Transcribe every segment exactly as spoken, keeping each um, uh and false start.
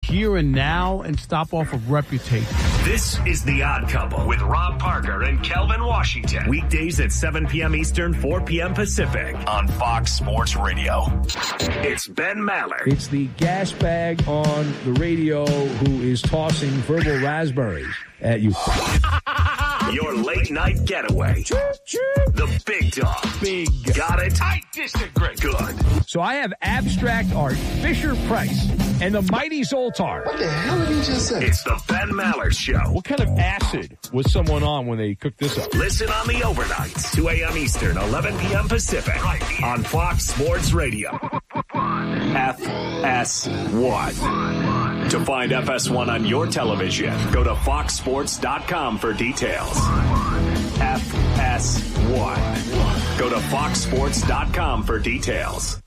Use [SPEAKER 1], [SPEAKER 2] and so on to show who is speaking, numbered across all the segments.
[SPEAKER 1] here and now and stop off of reputation.
[SPEAKER 2] This is The Odd Couple with Rob Parker and Kelvin Washington. Weekdays at seven p.m. Eastern, four p.m. Pacific on Fox Sports Radio. It's Ben Maller.
[SPEAKER 3] It's the gas bag on the radio who is tossing verbal raspberries at you.
[SPEAKER 2] Your late night getaway. The big dog.
[SPEAKER 3] Big.
[SPEAKER 2] Got it?
[SPEAKER 4] I disagree.
[SPEAKER 2] Good.
[SPEAKER 3] So I have abstract art, Fisher Price, and the mighty Zoltar.
[SPEAKER 5] What the hell did he just say?
[SPEAKER 2] It's the Ben Maller Show.
[SPEAKER 3] What kind of acid was someone on when they cooked this up?
[SPEAKER 2] Listen on the overnights, two a.m. Eastern, eleven p.m. Pacific, on Fox Sports Radio. F S one. To find F S one on your television, go to fox sports dot com for details. F S one. Go to fox sports dot com for details.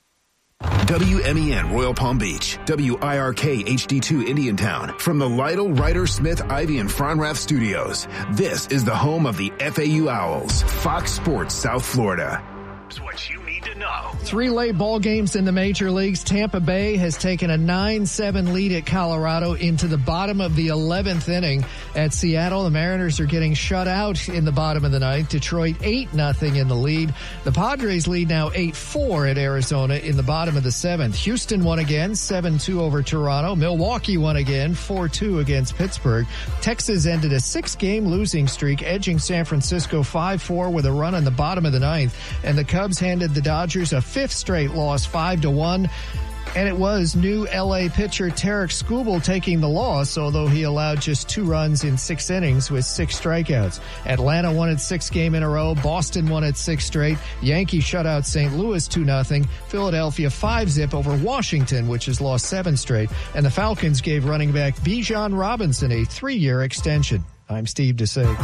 [SPEAKER 6] W M E N Royal Palm Beach, W I R K H D two Indiantown. From the Lytle, Ryder, Smith, Ivy, and Fronrath Studios, this is the home of the F A U Owls, Fox Sports South Florida.
[SPEAKER 2] It's what you need to know.
[SPEAKER 7] Three late ball games in the major leagues. Tampa Bay has taken a nine seven lead at Colorado into the bottom of the eleventh inning. At Seattle, the Mariners are getting shut out in the bottom of the ninth. Detroit eight nothing in the lead. The Padres lead now eight four at Arizona in the bottom of the seventh. Houston won again, seven two over Toronto. Milwaukee won again, four two against Pittsburgh. Texas ended a six-game losing streak, edging San Francisco five four with a run in the bottom of the ninth. And the Cubs handed the Dodgers a fifth straight loss, five to one. And it was new L A pitcher Tarek Skubal taking the loss, although he allowed just two runs in six innings with six strikeouts. Atlanta won its sixth game in a row. Boston won its sixth straight. Yankees shut out Saint Louis two nothing. Philadelphia five zip over Washington, which has lost seven straight. And the Falcons gave running back Bijan Robinson a three-year extension. I'm Steve DeSague.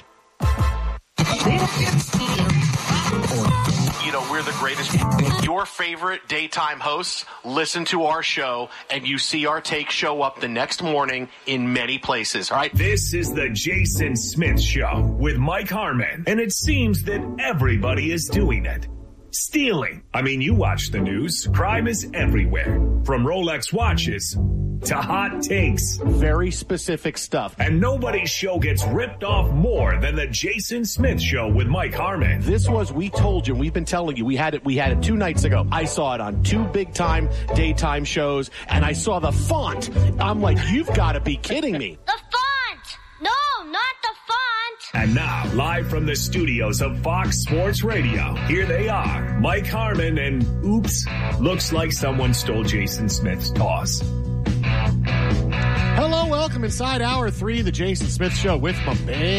[SPEAKER 4] You know, we're the greatest. Your favorite daytime hosts listen to our show, and you see our take show up the next morning in many places, all right?
[SPEAKER 2] This is the Jason Smith Show with Mike Harmon, and it seems that everybody is doing it. Stealing. I mean, you watch the news. Crime is everywhere. From Rolex watches to hot takes.
[SPEAKER 4] Very specific stuff.
[SPEAKER 2] And nobody's show gets ripped off more than the Jason Smith Show with Mike Harmon.
[SPEAKER 4] This was, we told you, we've been telling you, we had it, we had it two nights ago. I saw it on two big time daytime shows, and I saw the font. I'm like, you've got to be kidding me.
[SPEAKER 8] The font! No, not the font!
[SPEAKER 2] And now, live from the studios of Fox Sports Radio, here they are, Mike Harmon and, oops, looks like someone stole Jason Smith's toss.
[SPEAKER 4] Hello, welcome inside hour three of the Jason Smith Show with my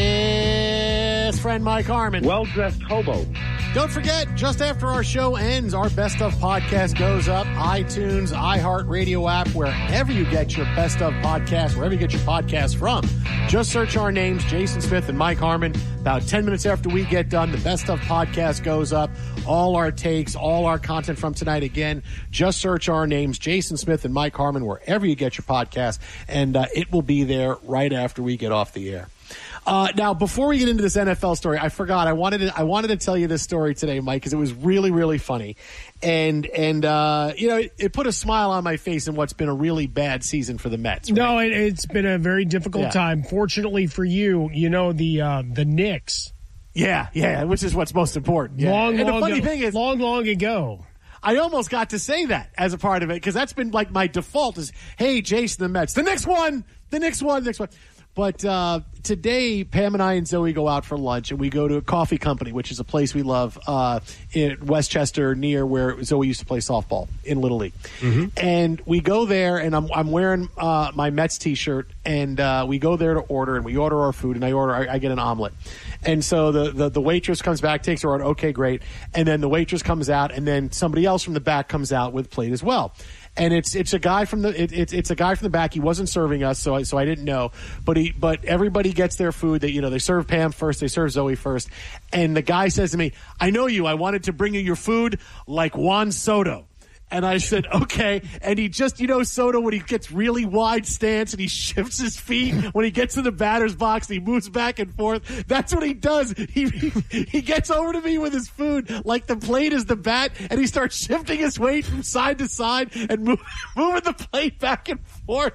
[SPEAKER 4] best friend Mike Harmon.
[SPEAKER 9] Well-dressed hobo.
[SPEAKER 4] Don't forget, just after our show ends, our Best Of podcast goes up. iTunes, iHeartRadio app, wherever you get your Best Of podcast, wherever you get your podcast from. Just search our names, Jason Smith and Mike Harmon. About ten minutes after we get done, the Best Of podcast goes up. All our takes, all our content from tonight. Again, just search our names, Jason Smith and Mike Harmon, wherever you get your podcast, and uh, it will be there right after we get off the air. Uh, now, before we get into this N F L story, I forgot. I wanted to, I wanted to tell you this story today, Mike, because it was really, really funny. And, and uh, you know, it, it put a smile on my face in what's been a really bad season for the Mets. Right?
[SPEAKER 10] No, it, it's been a very difficult
[SPEAKER 4] Yeah.
[SPEAKER 10] time. Fortunately for you, you know, the uh, the Knicks.
[SPEAKER 4] Yeah, yeah, which is what's most important. Yeah.
[SPEAKER 10] Long,
[SPEAKER 4] and
[SPEAKER 10] long,
[SPEAKER 4] the funny
[SPEAKER 10] ago,
[SPEAKER 4] thing is,
[SPEAKER 10] long, long ago.
[SPEAKER 4] I almost got to say that as a part of it, because that's been like my default is, hey, Jason, the Mets. The next one, the next one, the next one. But uh, today, Pam and I and Zoe go out for lunch, and we go to a coffee company, which is a place we love uh, in Westchester, near where Zoe used to play softball in Little League. Mm-hmm. And we go there, and I'm I'm wearing uh, my Mets T-shirt, and uh, we go there to order, and we order our food, and I order, I, I get an omelet. And so the, the, the waitress comes back, takes her order, okay, great. And then the waitress comes out, and then somebody else from the back comes out with plate as well. And it's it's a guy from the it, it's it's a guy from the back. He wasn't serving us, so I, so I didn't know. But he but everybody gets their food. That you know they serve Pam first, they serve Zoe first. And the guy says to me, "I know you. I wanted to bring you your food like Juan Soto." And I said, okay. And he just, you know, Soto, when he gets really wide stance and he shifts his feet when he gets to the batter's box and he moves back and forth. That's what he does. He, he he gets over to me with his food like the plate is the bat, and he starts shifting his weight from side to side and move, moving the plate back and forth.